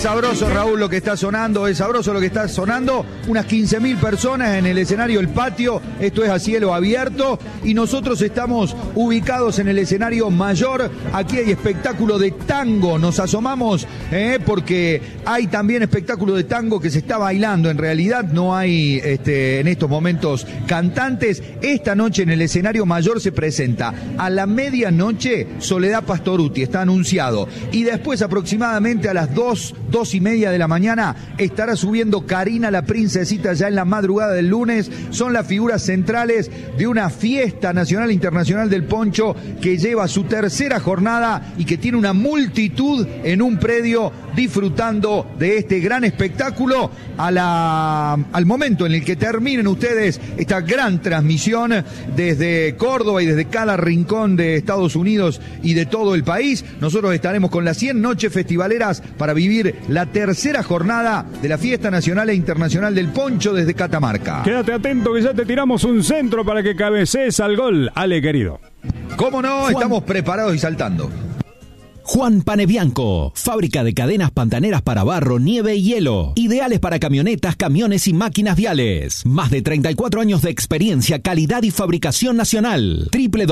sabroso, Raúl, lo que está sonando, es sabroso lo que está sonando. Unas 15.000 personas en el escenario El Patio, esto es a cielo abierto y nosotros estamos ubicados en el escenario mayor. Aquí hay espectáculo de tango, nos asomamos porque hay también espectáculo de tango que se está bailando. En realidad no hay en estos momentos cantantes. Esta noche en el escenario mayor se presenta a la medianoche Soledad Pastorutti, está anunciado, y después aproximadamente a las 2:30 de la mañana estará subiendo Karina la Princesita ya en la madrugada del lunes. Son las figuras centrales de una fiesta nacional e internacional del poncho que lleva su tercera jornada y que tiene una multitud en un predio disfrutando de este gran espectáculo al momento en el que terminen ustedes esta gran transmisión desde Córdoba y desde cada rincón de Estados Unidos y de todo el país. Nosotros estaremos con las 100 noches festivaleras para vivir la tercera jornada de la Fiesta Nacional e Internacional del Poncho desde Catamarca. Quédate atento que ya te tiramos un centro para que cabecees al gol, Ale querido. ¿Cómo no? Estamos preparados y saltando. Juan Panebianco, fábrica de cadenas pantaneras para barro, nieve y hielo. Ideales para camionetas, camiones y máquinas viales. Más de 34 años de experiencia, calidad y fabricación nacional.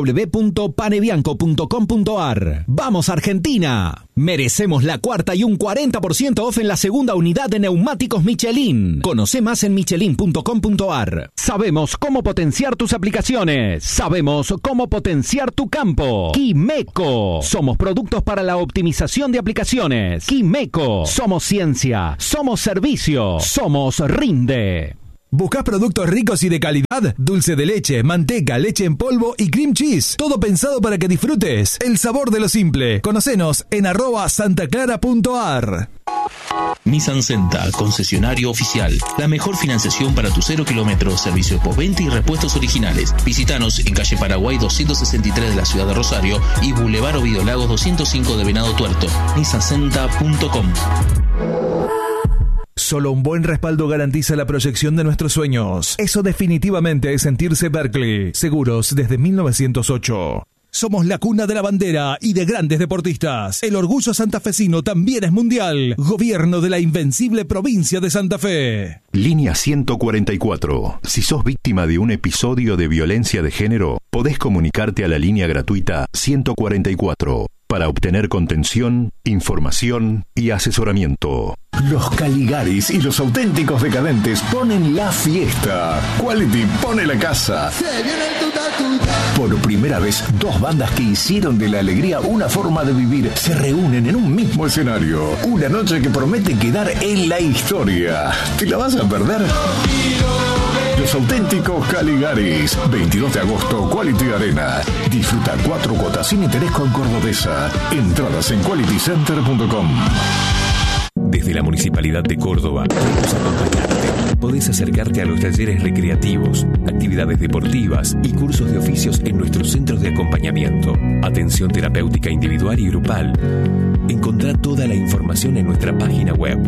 www.panebianco.com.ar. ¡Vamos Argentina! Merecemos la cuarta y un 40% off en la segunda unidad de neumáticos Michelin. Conoce más en michelin.com.ar. Sabemos cómo potenciar tus aplicaciones. Sabemos cómo potenciar tu campo. Quimeco. Somos productos para la optimización de aplicaciones. Quimeco. Somos ciencia. Somos servicio. Somos Rinde. ¿Buscas productos ricos y de calidad? Dulce de leche, manteca, leche en polvo y cream cheese. Todo pensado para que disfrutes el sabor de lo simple. Conocenos en @santaclara.ar. Nissan Senta, concesionario oficial. La mejor financiación para tu 0 kilómetros, servicio de postventa y repuestos originales. Visítanos en calle Paraguay 263 de la ciudad de Rosario y Boulevard Ovidio Lagos 205 de Venado Tuerto. nissancenta.com. Solo un buen respaldo garantiza la proyección de nuestros sueños. Eso definitivamente es sentirse Berkeley. Seguros desde 1908. Somos la cuna de la bandera y de grandes deportistas. El orgullo santafesino también es mundial. Gobierno de la invencible provincia de Santa Fe. Línea 144. Si sos víctima de un episodio de violencia de género, podés comunicarte a la línea gratuita 144 para obtener contención, información y asesoramiento. Los Caligaris y los auténticos decadentes ponen la fiesta. Quality pone la casa. Por primera vez, dos bandas que hicieron de la alegría una forma de vivir se reúnen en un mismo escenario. Una noche que promete quedar en la historia. ¿Te la vas a perder? Los auténticos Caligaris. 22 de agosto, Quality Arena. Disfruta 4 cuotas sin interés con Cordobesa. Entradas en qualitycenter.com. Desde la Municipalidad de Córdoba, podemos acompañarte. Podés acercarte a los talleres recreativos, actividades deportivas y cursos de oficios en nuestros centros de acompañamiento. Atención terapéutica individual y grupal. Encontrá toda la información en nuestra página web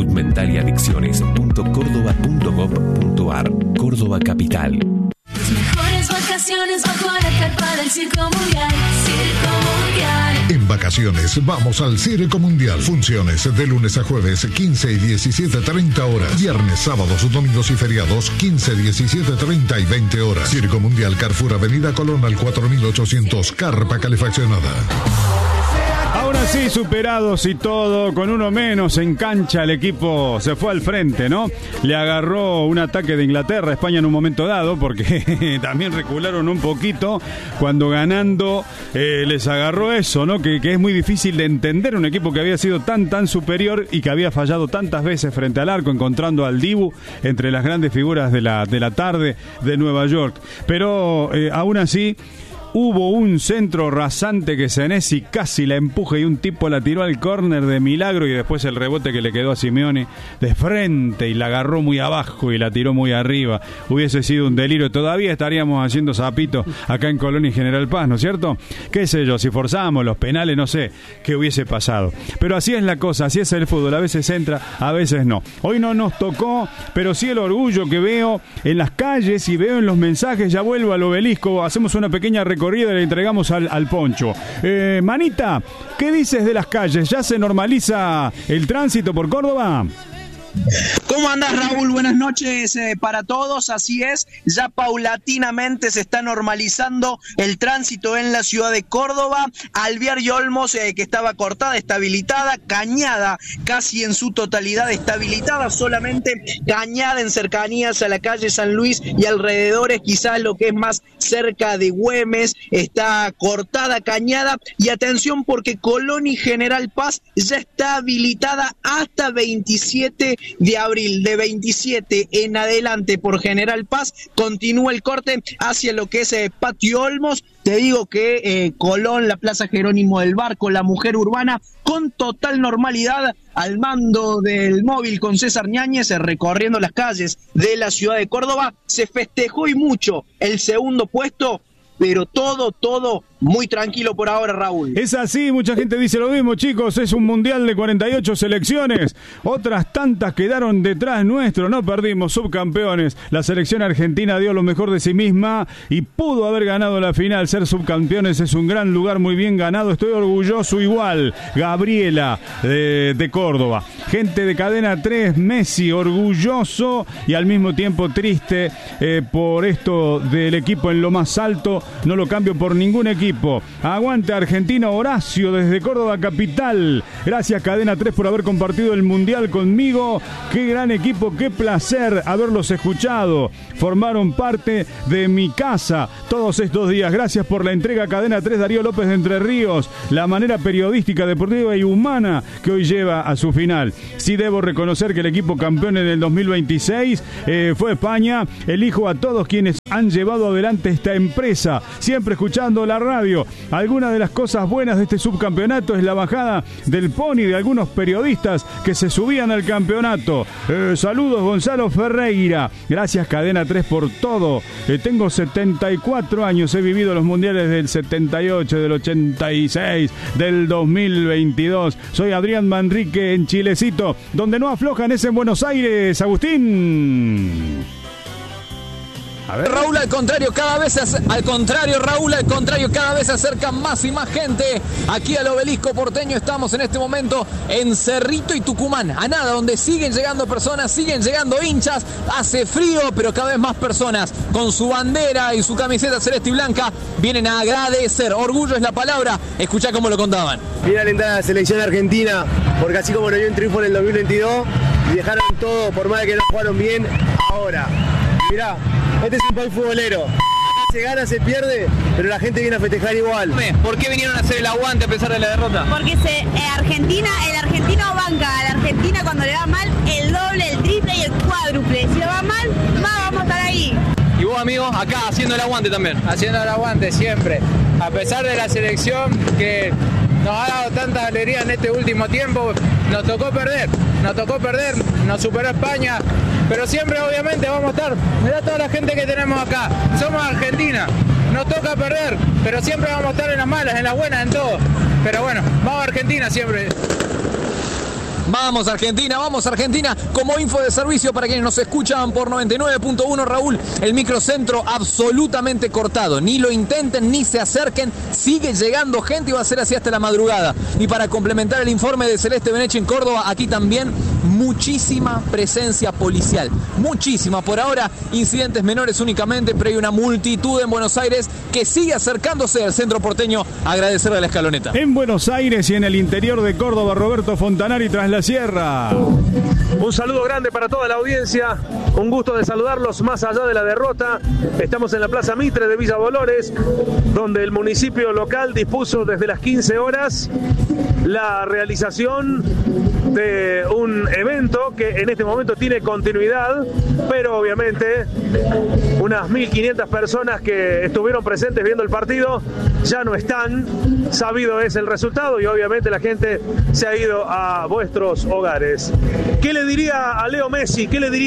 saludmentaliadicciones.cordoba.gov.ar. Córdoba Capital. Las mejores vacaciones bajo la carpa del Circo Mundial. Circo Mundial. En vacaciones vamos al Circo Mundial. Funciones de lunes a jueves 15 y 17:30 horas. Viernes, sábados, domingos y feriados 15, 17:30 y 20 horas. Circo Mundial, Carrefour, Avenida Colón al 4800, carpa calefaccionada. Ahora sí, superados y todo, con uno menos en cancha, el equipo se fue al frente, ¿no? Le agarró un ataque de Inglaterra a España en un momento dado, porque también recularon un poquito cuando ganando les agarró eso, ¿no? Que es muy difícil de entender, un equipo que había sido tan superior y que había fallado tantas veces frente al arco, encontrando al Dibu entre las grandes figuras de la tarde de Nueva York. Pero aún así hubo un centro rasante que Senesi casi la empuja y un tipo la tiró al córner de milagro y después el rebote que le quedó a Simeone de frente y la agarró muy abajo y la tiró muy arriba. Hubiese sido un delirio. Todavía estaríamos haciendo zapito acá en Colón y General Paz, ¿no es cierto? Qué sé yo, si forzamos los penales, no sé qué hubiese pasado. Pero así es la cosa, así es el fútbol. A veces entra, a veces no. Hoy no nos tocó, pero sí el orgullo que veo en las calles y veo en los mensajes. Ya vuelvo al obelisco, hacemos una pequeña recapitulación recorrida y le entregamos al Poncho. Manita, ¿qué dices de las calles? ¿Ya se normaliza el tránsito por Córdoba? ¿Cómo andás, Raúl? Buenas noches para todos. Así es, ya paulatinamente se está normalizando el tránsito en la ciudad de Córdoba. Alvear y Olmos, que estaba cortada, está habilitada. Cañada, casi en su totalidad está habilitada. Solamente Cañada en cercanías a la calle San Luis y alrededores, quizás lo que es más cerca de Güemes, está cortada Cañada. Y atención, porque Colón y General Paz ya está habilitada hasta 27 de abril. De 27 en adelante por General Paz continúa el corte hacia lo que es Patio Olmos. Te digo que Colón, la Plaza Jerónimo del Barco, la Mujer Urbana, con total normalidad al mando del móvil con César Ñáñez, recorriendo las calles de la ciudad de Córdoba. Se festejó y mucho el segundo puesto, pero todo muy tranquilo por ahora, Raúl. Es así, mucha gente dice lo mismo, chicos, es un mundial de 48 selecciones, otras tantas quedaron detrás nuestro, no perdimos, subcampeones. La selección argentina dio lo mejor de sí misma y pudo haber ganado la final. Ser subcampeones es un gran lugar, muy bien ganado, estoy orgulloso igual. Gabriela de Córdoba. Gente de Cadena 3, Messi, orgulloso y al mismo tiempo triste por esto del equipo en lo más alto, no lo cambio por ningún equipo. Aguante Argentina. Horacio desde Córdoba capital. Gracias Cadena 3 por haber compartido el mundial conmigo. Qué gran equipo, qué placer haberlos escuchado. Formaron parte de mi casa todos estos días. Gracias por la entrega Cadena 3. Darío López de Entre Ríos. La manera periodística, deportiva y humana que hoy lleva a su final. Sí debo reconocer que el equipo campeón en el 2026 fue España. Elijo a todos quienes han llevado adelante esta empresa. Siempre escuchando la radio. Algunas de las cosas buenas de este subcampeonato es la bajada del pony de algunos periodistas que se subían al campeonato. Saludos Gonzalo Ferreira. Gracias Cadena 3 por todo. Tengo 74 años, he vivido los mundiales del 78, del 86, del 2022. Soy Adrián Manrique en Chilecito. Donde no aflojan es en Buenos Aires, Agustín. Raúl, al contrario, cada vez se acerca más y más gente aquí al Obelisco porteño. Estamos en este momento en Cerrito y Tucumán, a nada, donde siguen llegando personas, siguen llegando hinchas. Hace frío, pero cada vez más personas con su bandera y su camiseta celeste y blanca vienen a agradecer. Orgullo es la palabra. Escuchá cómo lo contaban. Viene a alentar a la selección argentina, porque así como nos dio un triunfo en el 2022 y dejaron todo, por más de que no jugaron bien, ahora. Mirá, este es un país futbolero. Se gana, se pierde, pero la gente viene a festejar igual. ¿Por qué vinieron a hacer el aguante a pesar de la derrota? Porque el argentino banca a la Argentina cuando le va mal el doble, el triple y el cuádruple. Si le va mal, vamos a estar ahí. Y vos, amigo, acá haciendo el aguante también. Haciendo el aguante siempre. A pesar de la selección que nos ha dado tanta alegría en este último tiempo, nos tocó perder, nos superó España. Pero siempre obviamente vamos a estar, mirá toda la gente que tenemos acá, somos Argentina, nos toca perder, pero siempre vamos a estar en las malas, en las buenas, en todo. Pero bueno, vamos a Argentina siempre. Vamos Argentina, como info de servicio para quienes nos escuchan por 99.1, Raúl, el microcentro absolutamente cortado, ni lo intenten ni se acerquen, sigue llegando gente y va a ser así hasta la madrugada. Y para complementar el informe de Celeste Beneche en Córdoba, aquí también muchísima presencia policial, muchísima. Por ahora incidentes menores únicamente, pero hay una multitud en Buenos Aires que sigue acercándose al centro porteño a agradecerle a la escaloneta. En Buenos Aires y en el interior de Córdoba, Roberto Fontanari tras la sierra. Un saludo grande para toda la audiencia, un gusto de saludarlos más allá de la derrota. Estamos en la Plaza Mitre de Villa Dolores, donde el municipio local dispuso desde las 15 horas la realización de un evento que en este momento tiene continuidad, pero obviamente unas 1.500 personas que estuvieron presentes viendo el partido ya no están. Sabido es el resultado y obviamente la gente se ha ido a vuestros hogares. ¿Qué le diría a Leo Messi?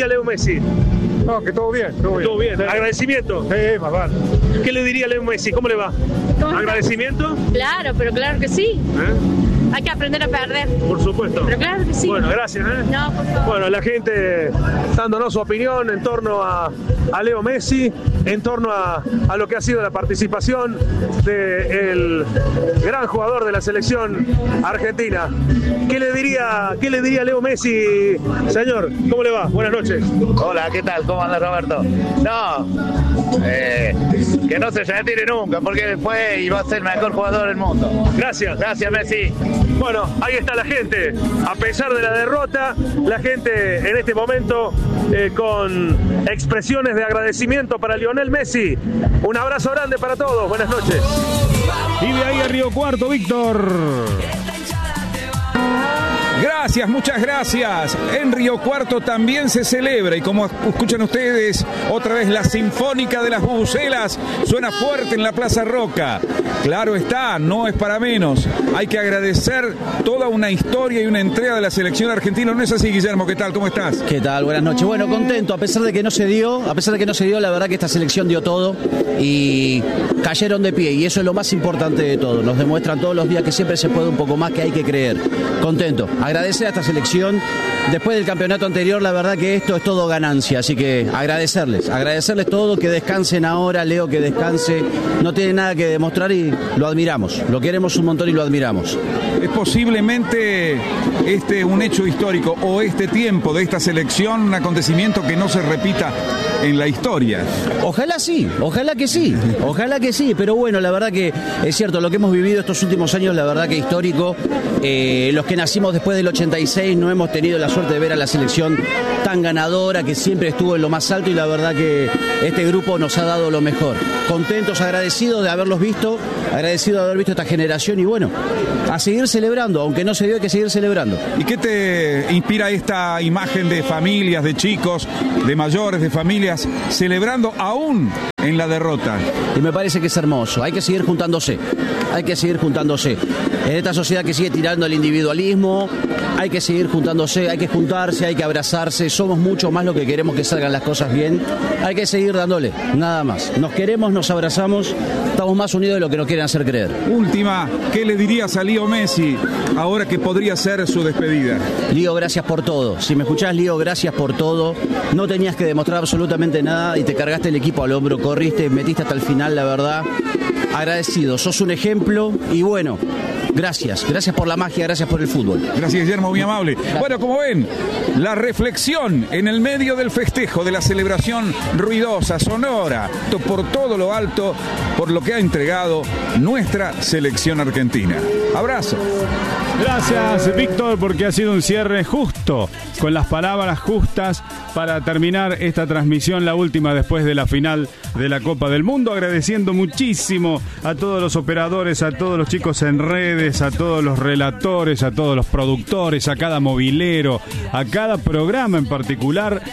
No, que todo bien. Todo bien. ¿Agradecimiento? Sí, más vale. ¿Qué le diría a Leo Messi? ¿Cómo le va? ¿Agradecimiento? Claro, pero claro que sí. hay que aprender a perder. Por supuesto. Pero claro que sí. Bueno, gracias. No, por favor. Bueno, la gente dándonos su opinión en torno a Leo Messi, en torno a lo que ha sido la participación del gran jugador de la selección argentina. ¿Qué le diría Leo Messi, señor? ¿Cómo le va? Buenas noches. Hola, ¿qué tal? ¿Cómo anda, Roberto? No, que no se retire nunca, porque fue y va a ser el mejor jugador del mundo. Gracias. Gracias, Messi. Bueno, ahí está la gente. A pesar de la derrota, la gente en este momento con expresiones de agradecimiento para Lionel Messi. Un abrazo grande para todos. Buenas noches. Y de ahí a Río Cuarto, Víctor. Gracias, muchas gracias. En Río Cuarto también se celebra y como escuchan ustedes, otra vez la Sinfónica de las Bubucelas suena fuerte en la Plaza Roca. Claro está, no es para menos. Hay que agradecer toda una historia y una entrega de la selección argentina. ¿No es así, Guillermo? ¿Qué tal? ¿Cómo estás? ¿Qué tal? Buenas noches. Bueno, contento, a pesar de que no se dio, la verdad que esta selección dio todo y cayeron de pie y eso es lo más importante de todo. Nos demuestran todos los días que siempre se puede un poco más, que hay que creer. Contento. Agradecer a esta selección. Después del campeonato anterior, la verdad que esto es todo ganancia, así que agradecerles todo, que descansen ahora, Leo, que descanse, no tiene nada que demostrar y lo admiramos, lo queremos un montón y lo admiramos. ¿Es posiblemente un hecho histórico o este tiempo de esta selección un acontecimiento que no se repita en la historia? Ojalá que sí, pero bueno, la verdad que es cierto, lo que hemos vivido estos últimos años, la verdad que histórico. Los que nacimos después del 86 no hemos tenido la suerte de ver a la selección tan ganadora, que siempre estuvo en lo más alto y la verdad que este grupo nos ha dado lo mejor. Contentos, agradecidos de haberlos visto, agradecidos de haber visto esta generación y bueno, a seguir celebrando, aunque no se dio, hay que seguir celebrando. ¿Y qué te inspira esta imagen de familias, de chicos, de mayores, de familias, celebrando aún en la derrota? Y me parece que es hermoso, hay que seguir juntándose. En esta sociedad que sigue tirando al individualismo, hay que seguir juntándose, hay que juntarse, hay que abrazarse, somos mucho más lo que queremos que salgan las cosas bien, hay que seguir dándole, nada más. Nos queremos, nos abrazamos, estamos más unidos de lo que nos quieren hacer creer. Última, ¿qué le dirías a Leo Messi ahora que podría ser su despedida? Lío, gracias por todo. Si me escuchás, Lío, gracias por todo. No tenías que demostrar absolutamente nada y te cargaste el equipo al hombro, corriste, metiste hasta el final, la verdad. Agradecido, sos un ejemplo y bueno, gracias por la magia, gracias por el fútbol. Gracias, Guillermo, muy amable. Bueno, como ven, la reflexión en el medio del festejo, de la celebración ruidosa, sonora, por todo lo alto, por lo que ha entregado nuestra selección argentina. Abrazo. Gracias, Víctor, porque ha sido un cierre justo, con las palabras justas para terminar esta transmisión, la última después de la final de la Copa del Mundo, agradeciendo muchísimo a todos los operadores, a todos los chicos en redes, a todos los relatores, a todos los productores, a cada movilero, a cada programa en particular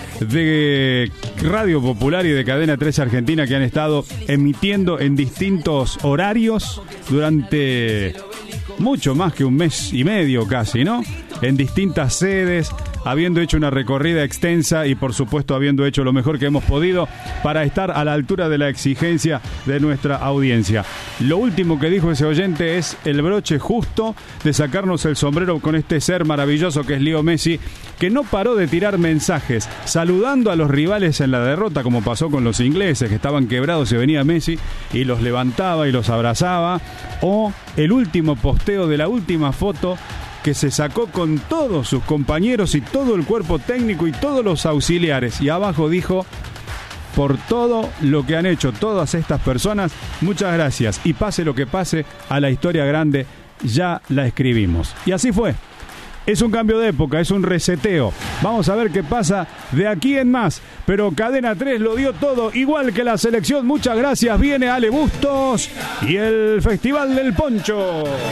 de Radio Popular y de Cadena 3 Argentina que han estado emitiendo en distintos horarios durante mucho más que un mes y medio casi, ¿no? En distintas sedes, habiendo hecho una recorrida extensa y por supuesto habiendo hecho lo mejor que hemos podido para estar a la altura de la exigencia de nuestra audiencia. Lo último que dijo ese oyente es el broche justo de sacarnos el sombrero con este ser maravilloso que es Leo Messi, que no paró de tirar mensajes saludando a los rivales en la derrota, como pasó con los ingleses que estaban quebrados y venía Messi y los levantaba y los abrazaba, o el último posteo de la última foto que se sacó con todos sus compañeros y todo el cuerpo técnico y todos los auxiliares, y abajo dijo: por todo lo que han hecho todas estas personas, muchas gracias, y pase lo que pase, a la historia grande ya la escribimos. Y así fue. Es un cambio de época, es un reseteo. Vamos a ver qué pasa de aquí en más. Pero Cadena 3 lo dio todo, igual que la selección. Muchas gracias. Viene Ale Bustos y el Festival del Poncho.